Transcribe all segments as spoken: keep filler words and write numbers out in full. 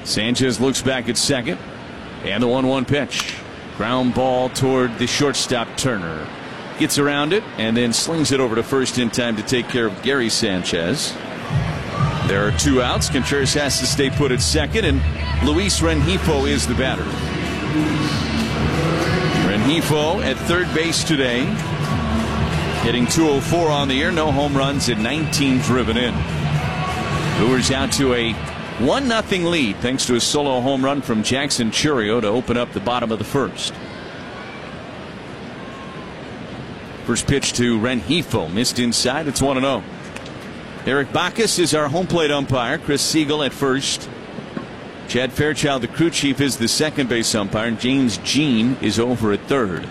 Sanchez looks back at second. And the one one pitch. Ground ball toward the shortstop Turner. Gets around it and then slings it over to first in time to take care of Gary Sanchez. There are two outs. Contreras has to stay put at second, and Luis Rengifo is the batter. Rengifo at third base today, hitting two oh four on the year, no home runs and nineteen driven in. Brewers out to a one nothing lead thanks to a solo home run from Jackson Chourio to open up the bottom of the first. First pitch to Rengifo, missed inside. It's one and oh. Eric Bacchus is our home plate umpire. Chris Siegel at first. Chad Fairchild, the crew chief, is the second base umpire. And James Jean is over at third.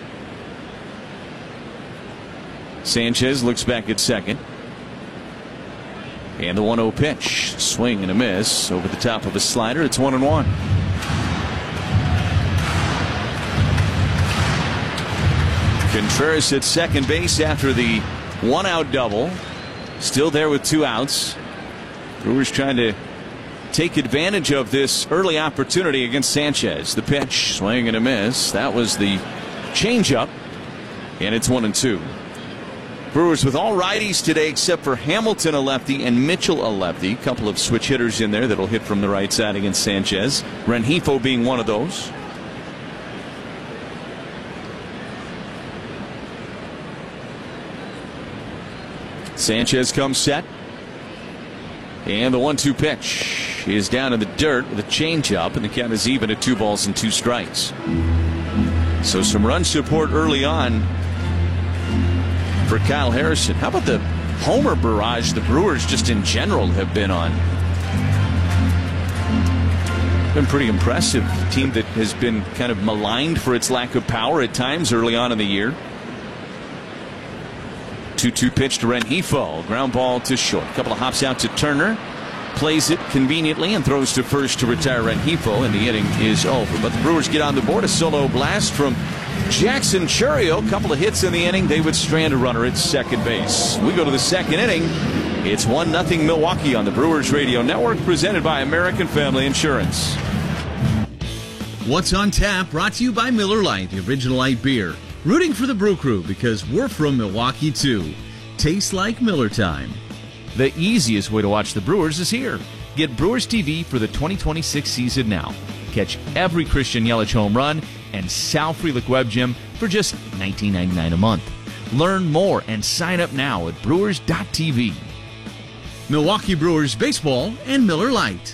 Sanchez looks back at second. And the one oh pitch. Swing and a miss over the top of a slider. It's one and one. Contreras at second base after the one out double. Still there with two outs. Brewers trying to take advantage of this early opportunity against Sanchez. The pitch, swing and a miss. That was the changeup, and it's one and two. Brewers with all righties today except for Hamilton, a lefty, and Mitchell, a lefty. A couple of switch hitters in there that'll hit from the right side against Sanchez. Rengifo being one of those. Sanchez comes set. And the one two pitch is down in the dirt with a changeup, and the count is even at two balls and two strikes. So some run support early on for Kyle Harrison. How about the homer barrage the Brewers just in general have been on? Been pretty impressive. A team that has been kind of maligned for its lack of power at times early on in the year. two two pitch to Rengifo. Ground ball to short. A couple of hops out to Turner. Plays it conveniently and throws to first to retire Rengifo, and the inning is over. But the Brewers get on the board. A solo blast from Jackson Chourio. A couple of hits in the inning. They would strand a runner at second base. We go to the second inning. It's one nothing Milwaukee on the Brewers Radio Network, presented by American Family Insurance. What's on Tap, brought to you by Miller Lite, the original light beer. Rooting for the Brew Crew because we're from Milwaukee too. Tastes like Miller time. The easiest way to watch the Brewers is here. Get Brewers T V for the twenty twenty-six season now. Catch every Christian Yelich home run and Sal Frelick Web Gym for just nineteen ninety-nine a month. Learn more and sign up now at brewers dot t v. Milwaukee Brewers baseball and Miller Lite.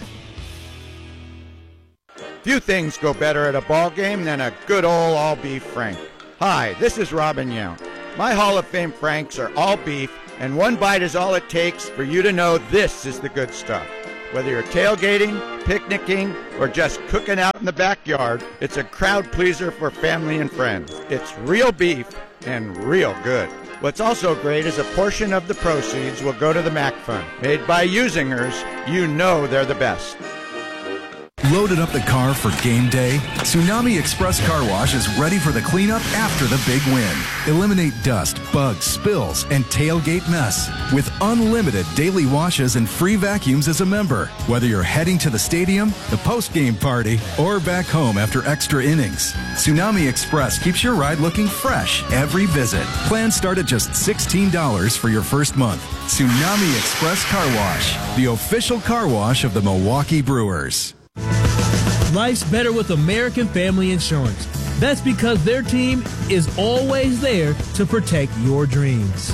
Few things go better at a ball game than a good old all beef Frank. Hi, this is Robin Yount. My Hall of Fame Franks are all beef, and one bite is all it takes for you to know this is the good stuff. Whether you're tailgating, picnicking, or just cooking out in the backyard, it's a crowd pleaser for family and friends. It's real beef and real good. What's also great is a portion of the proceeds will go to the Mac Fund. Made by Usingers, you know they're the best. Loaded up the car for game day? Tsunami Express Car Wash is ready for the cleanup after the big win. Eliminate dust, bugs, spills, and tailgate mess with unlimited daily washes and free vacuums as a member. Whether you're heading to the stadium, the post-game party, or back home after extra innings, Tsunami Express keeps your ride looking fresh every visit. Plans start at just sixteen dollars for your first month. Tsunami Express Car Wash, the official car wash of the Milwaukee Brewers. Life's better with American Family Insurance. That's because their team is always there to protect your dreams.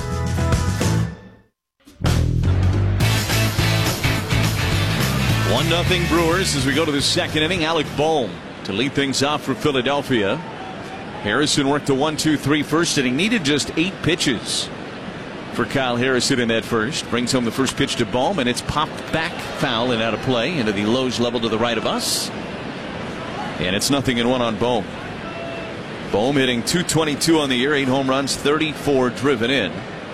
one nothing Brewers as we go to the second inning. Alec Bohm to lead things off for Philadelphia. Harrison worked the one two three first inning. Needed just eight pitches for Kyle Harrison in that first. Brings home the first pitch to Bohm, and it's popped back foul and out of play into the Lowe's level to the right of us. And it's nothing and one on Bohm. Bohm hitting two twenty-two on the year, eight home runs, thirty-four driven in.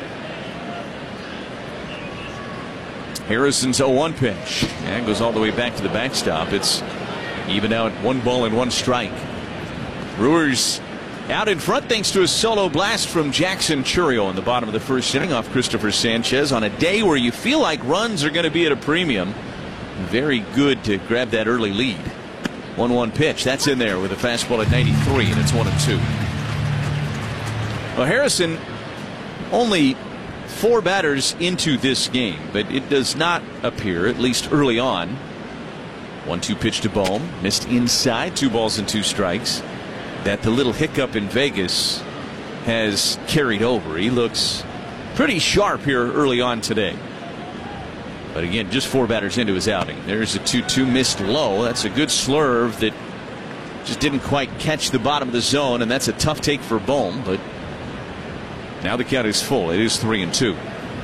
Harrison's oh one pitch. And goes all the way back to the backstop. It's even out one ball and one strike. Brewers out in front thanks to a solo blast from Jackson Chourio in the bottom of the first inning off Christopher Sanchez on a day where you feel like runs are going to be at a premium. very good to grab that early lead. one one pitch. That's in there with a fastball at ninety-three, and it's one and two. Well, Harrison only four batters into this game, but it does not appear, at least early on. one two pitch to Bohm. Missed inside. Two balls and two strikes. That the little hiccup in Vegas has carried over. He looks pretty sharp here early on today. But again, just four batters into his outing. There's a two two missed low. That's a good slurve that just didn't quite catch the bottom of the zone, and that's a tough take for Bohm. But now the count is full. It is three and two.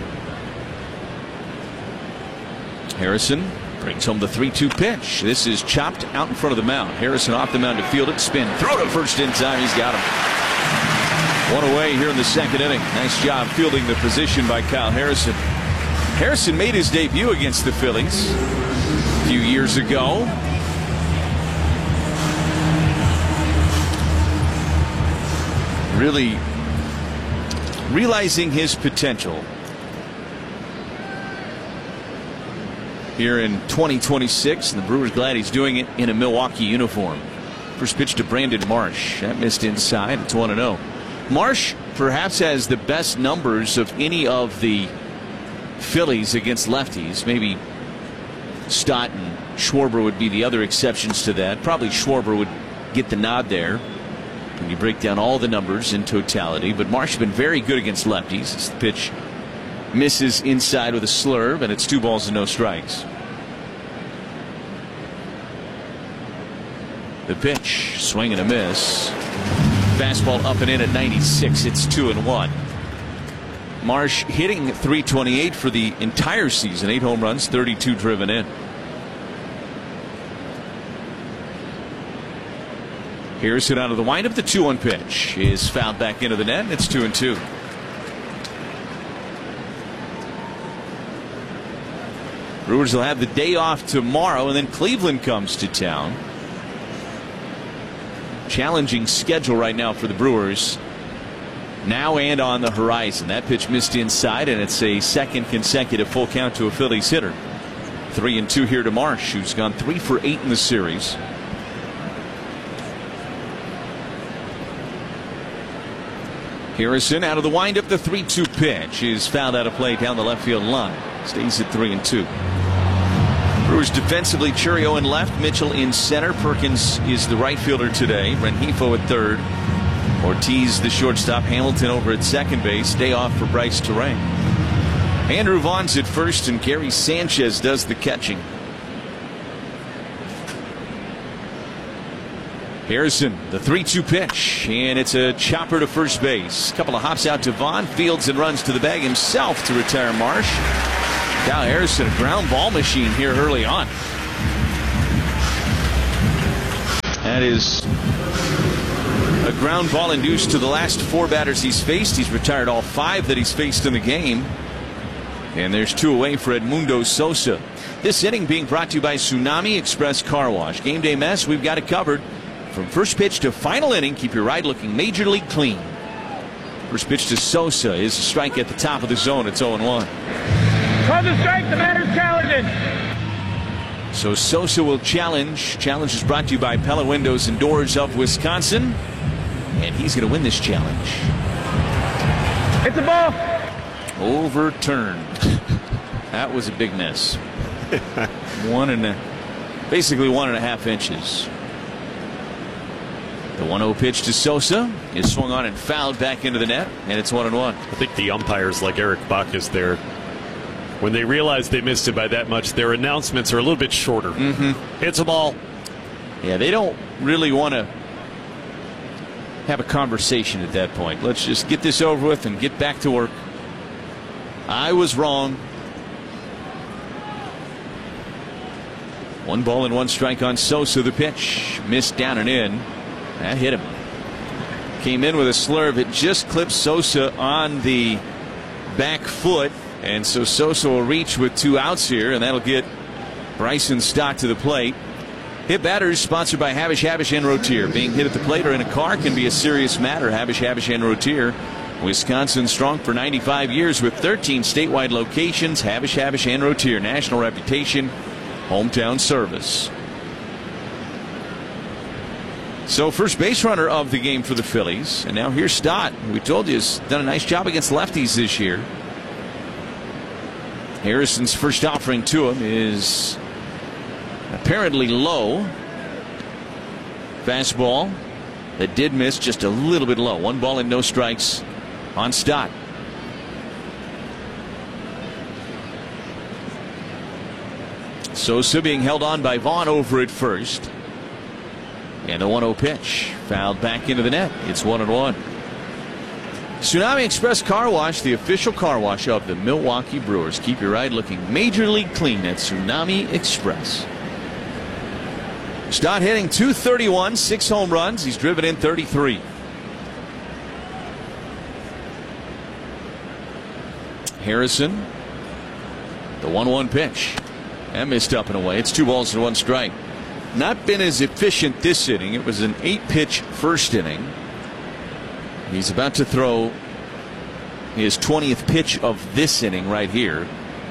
Harrison brings home the three two pitch. This is chopped out in front of the mound. Harrison off the mound to field it. Spin. Throw to first in time. He's got him. One away here in the second inning. Nice job fielding the position by Kyle Harrison. Harrison made his debut against the Phillies a few years ago. Really realizing his potential here in twenty twenty-six, and the Brewers glad he's doing it in a Milwaukee uniform. First pitch to Brandon Marsh. That missed inside. It's one and oh. Marsh perhaps has the best numbers of any of the Phillies against lefties. Maybe Stott and Schwarber would be the other exceptions to that. Probably Schwarber would get the nod there when you break down all the numbers in totality. But Marsh has been very good against lefties. This pitch misses inside with a slurve, and it's two balls and no strikes. The pitch, swing and a miss. Fastball up and in at ninety-six. It's two and one. Marsh hitting three twenty-eight for the entire season. Eight home runs, thirty-two driven in. Harrison out of the windup. The two one pitch is fouled back into the net, and it's two and two. Brewers will have the day off tomorrow, and then Cleveland comes to town. Challenging schedule right now for the Brewers. Now and on the horizon. That pitch missed inside, and it's a second consecutive full count to a Phillies hitter. Three and two here to Marsh, who's gone three for eight in the series. Harrison out of the windup. The three two pitch is fouled out of play down the left field line. Stays at three and two. Brewers defensively, Churio in left, Mitchell in center. Perkins is the right fielder today. Rengifo at third. Ortiz the shortstop. Hamilton over at second base. Day off for Bryce Terang. Andrew Vaughn's at first, and Gary Sanchez does the catching. Harrison, the three two pitch, and it's a chopper to first base. A couple of hops out to Vaughn. Fields and runs to the bag himself to retire Marsh. Kyle Harrison, a ground ball machine here early on. That is a ground ball induced to the last four batters he's faced. He's retired all five that he's faced in the game. And there's two away for Edmundo Sosa. This inning being brought to you by Tsunami Express Car Wash. Game day mess, we've got it covered. From first pitch to final inning, keep your ride looking major league clean. First pitch to Sosa is a strike at the top of the zone. It's oh and one. Call the strike, the batter's challenging. So Sosa will challenge. Challenge is brought to you by Pella Windows and Doors of Wisconsin. And he's going to win this challenge. It's a ball. Overturned. That was a big miss. one and a, basically one and a half inches. The one oh pitch to Sosa is swung on and fouled back into the net, and it's one and one. I think the umpires, like Eric Bach, is there. When they realize they missed it by that much, their announcements are a little bit shorter. Mm-hmm. It's a ball. Yeah, they don't really want to have a conversation at that point. Let's just get this over with and get back to work. I was wrong. One ball and one strike on Sosa. The pitch missed down and in. That hit him. Came in with a slurve. It just clipped Sosa on the back foot. And so Sosa will reach with two outs here, and that'll get Bryson Stott to the plate. Hit batters sponsored by Havish, Havish, and Rotier. Being hit at the plate or in a car can be a serious matter. Havish, Havish, and Rotier. Wisconsin strong for ninety-five years with thirteen statewide locations. Havish, Havish, and Rotier. National reputation hometown service. So first base runner of the game for the Phillies. And now here's Stott, who we told you has done a nice job against lefties this year. Harrison's first offering to him is apparently low. Fastball that did miss just a little bit low. One ball and no strikes on Stott. Sosa being held on by Vaughn over at first. And the one oh pitch fouled back into the net. It's one and one. Tsunami Express Car Wash, the official car wash of the Milwaukee Brewers. Keep your ride looking major league clean at Tsunami Express. Stott hitting two thirty-one, six home runs. He's driven in thirty-three. Harrison, the one one pitch. And missed up and away. It's two balls and one strike. Not been as efficient this inning. It was an eight pitch first inning. He's about to throw his twentieth pitch of this inning right here.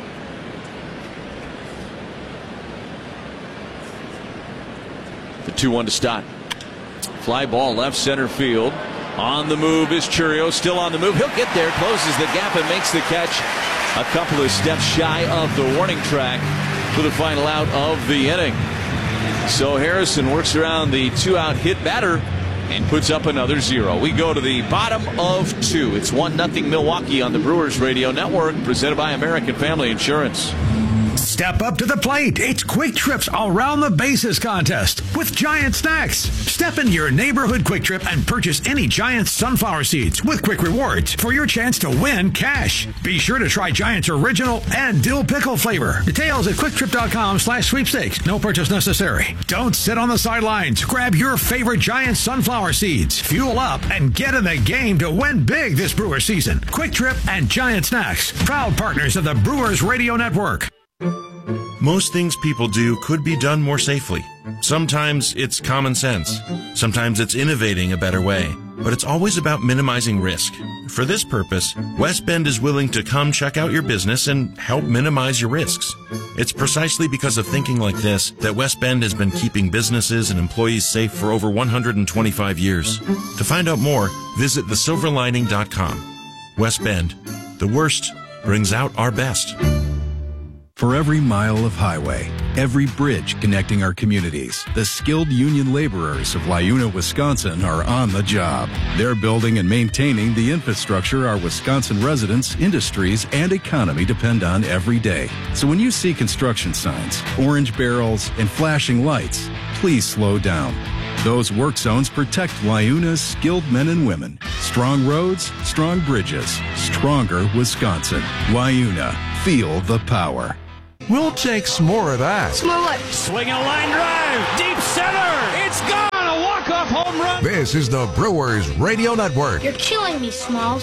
The two one to Stott. Fly ball left center field. On the move is Chourio. Still on the move. He'll get there. Closes the gap and makes the catch. A couple of steps shy of the warning track for the final out of the inning. So Harrison works around the two-out hit batter and puts up another zero. We go to the bottom of two. It's one nothing Milwaukee on the Brewers Radio Network, presented by American Family Insurance. Step up to the plate. It's Quick Trip's Around the Bases contest with Giant Snacks. Step into your neighborhood Quick Trip and purchase any Giant's sunflower seeds with Quick Rewards for your chance to win cash. Be sure to try Giant's original and dill pickle flavor. Details at quicktrip.com slash sweepstakes. No purchase necessary. Don't sit on the sidelines. Grab your favorite Giant sunflower seeds. Fuel up and get in the game to win big this Brewer season. Quick Trip and Giant Snacks, proud partners of the Brewers Radio Network. Most things people do could be done more safely. Sometimes it's common sense. Sometimes it's innovating a better way. But it's always about minimizing risk. For this purpose, West Bend is willing to come check out your business and help minimize your risks. It's precisely because of thinking like this that West Bend has been keeping businesses and employees safe for over one hundred twenty-five years. To find out more, visit the silver lining dot com. West Bend. The worst brings out our best. For every mile of highway, every bridge connecting our communities, the skilled union laborers of Lyuna, Wisconsin are on the job. They're building and maintaining the infrastructure our Wisconsin residents, industries, and economy depend on every day. So when you see construction signs, orange barrels, and flashing lights, please slow down. Those work zones protect Lyuna's skilled men and women. Strong roads, strong bridges, stronger Wisconsin. Lyuna, feel the power. We'll take some more of that. Smell it. Swinging a line drive. Deep center. It's gone. A walk-off home run. This is the Brewers Radio Network. You're killing me, Smalls.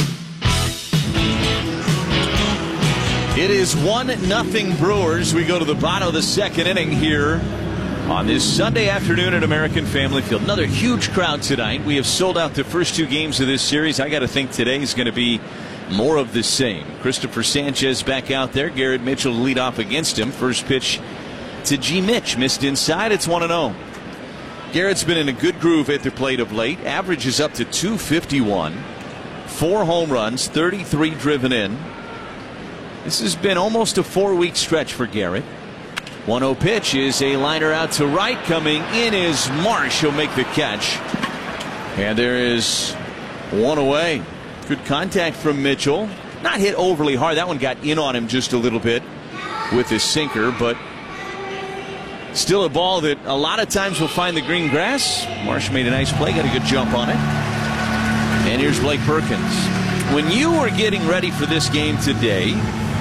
It is one nothing Brewers. We go to the bottom of the second inning here on this Sunday afternoon at American Family Field. Another huge crowd tonight. We have sold out the first two games of this series. I got to think today is going to be more of the same. Christopher Sanchez back out there. Garrett Mitchell to lead off against him. First pitch to G. Mitch. Missed inside. It's one and oh. Garrett's been in a good groove at the plate of late. Average is up to two fifty-one. Four home runs, thirty-three driven in. This has been almost a four-week stretch for Garrett. one oh pitch is a liner out to right. Coming in is Marsh. He'll make the catch. And there is one away. Good contact from Mitchell. Not hit overly hard. That one got in on him just a little bit with his sinker, but still a ball that a lot of times will find the green grass. Marsh made a nice play, got a good jump on it. And here's Blake Perkins. When you were getting ready for this game today,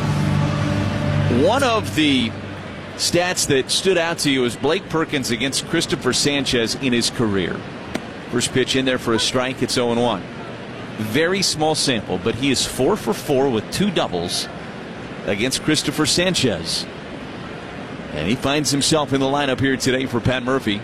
one of the stats that stood out to you was Blake Perkins against Christopher Sanchez in his career. First pitch in there for a strike. It's oh and one. Very small sample, but he is four for four with two doubles against Christopher Sanchez. And he finds himself in the lineup here today for Pat Murphy.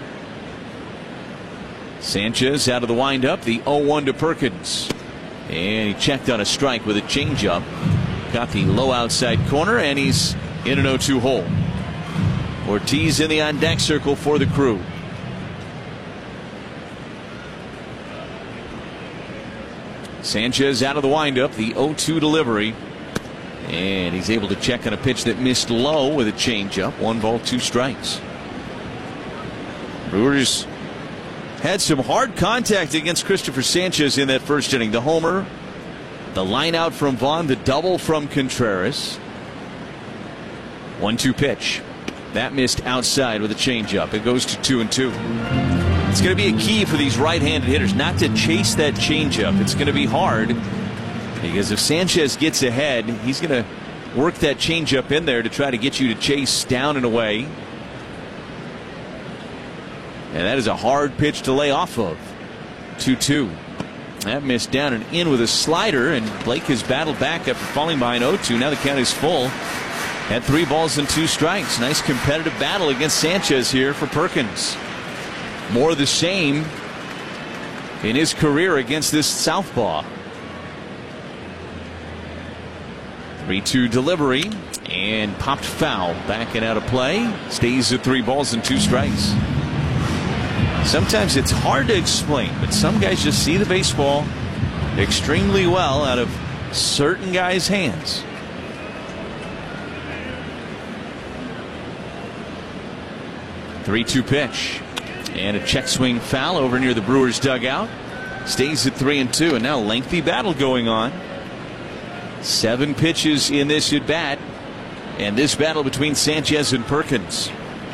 Sanchez out of the windup, the oh one to Perkins. And he checked on a strike with a changeup. Got the low outside corner, and he's in an oh two hole. Ortiz in the on-deck circle for the Crew. Sanchez out of the windup, the oh two delivery. And he's able to check on a pitch that missed low with a changeup. One ball, two strikes. Brewers had some hard contact against Christopher Sanchez in that first inning. The homer, the line out from Vaughn, the double from Contreras. one two pitch. That missed outside with a changeup. It goes to two and two. It's going to be a key for these right-handed hitters not to chase that changeup. It's going to be hard because if Sanchez gets ahead, he's going to work that changeup in there to try to get you to chase down and away. And that is a hard pitch to lay off of. two two. That missed down and in with a slider, and Blake has battled back after falling behind oh two. Now the count is full. Had three balls and two strikes. Nice competitive battle against Sanchez here for Perkins. More of the same in his career against this southpaw. three two delivery and popped foul. Backing out of play. Stays at three balls and two strikes. Sometimes it's hard to explain, but some guys just see the baseball extremely well out of certain guys' hands. three two pitch and a check swing foul over near the Brewers dugout. Stays at three and two, and now lengthy battle going on. Seven pitches in this at bat, and this battle between Sanchez and Perkins.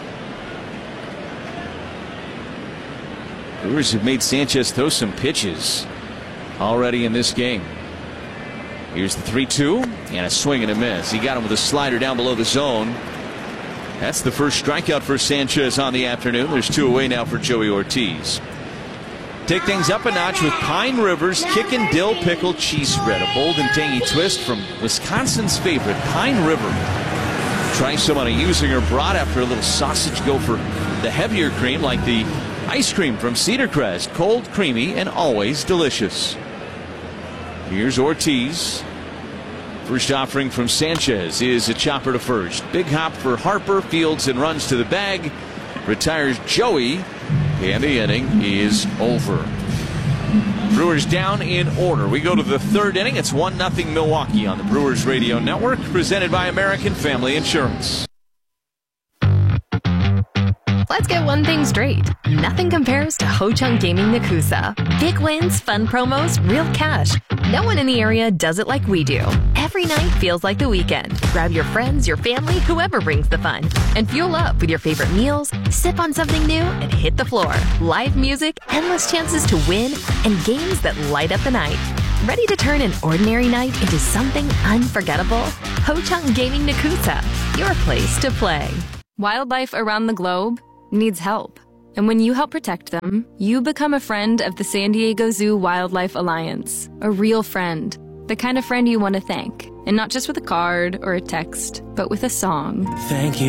Brewers have made Sanchez throw some pitches already in this game. Here's the three two and a swing and a miss. He got him with a slider down below the zone. That's the first strikeout for Sanchez on the afternoon. There's two away now for Joey Ortiz. Take things up a notch with Pine River's Kickin' Dill Pickle Cheese Spread. A bold and tangy twist from Wisconsin's favorite, Pine River. Try some on a using or brat after a little sausage. Go for the heavier cream like the ice cream from Cedar Crest. Cold, creamy, and always delicious. Here's Ortiz. First offering from Sanchez is a chopper to first. Big hop for Harper. Fields and runs to the bag. Retires Joey. And the inning is over. Brewers down in order. We go to the third inning. It's one nothing Milwaukee on the Brewers Radio Network. Presented by American Family Insurance. Let's get one thing straight. Nothing compares to Ho-Chunk Gaming Nakusa. Big wins, fun promos, real cash. No one in the area does it like we do. Every night feels like the weekend. Grab your friends, your family, whoever brings the fun. And fuel up with your favorite meals, sip on something new, and hit the floor. Live music, endless chances to win, and games that light up the night. Ready to turn an ordinary night into something unforgettable? Ho-Chunk Gaming Nakusa, your place to play. Wildlife around the globe needs help. And when you help protect them, you become a friend of the San Diego Zoo Wildlife Alliance. A real friend. The kind of friend you want to thank. And not just with a card or a text, but with a song. Thank you